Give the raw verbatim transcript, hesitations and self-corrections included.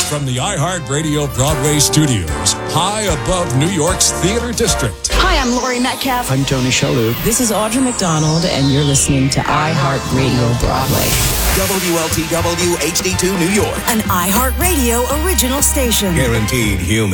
from the iHeartRadio Broadway studios, high above New York's Theater District. Hi, I'm Lori Metcalf. I'm Tony Shalhoub. This is Audra McDonald, and you're listening to iHeartRadio Broadway. W L T W H D two New York. An iHeartRadio original station. Guaranteed human.